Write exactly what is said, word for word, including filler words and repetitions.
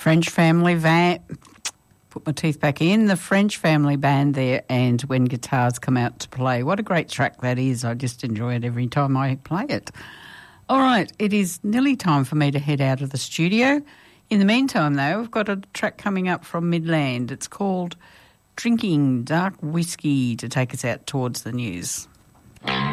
French Family Van. Put my teeth back in. The French Family Band there, and When Guitars Come Out to Play. What a great track that is. I just enjoy it every time I play it. All right, it is nearly time for me to head out of the studio. In the meantime, though, we've got a track coming up from Midland. It's called Drinking Dark Whiskey to take us out towards the news.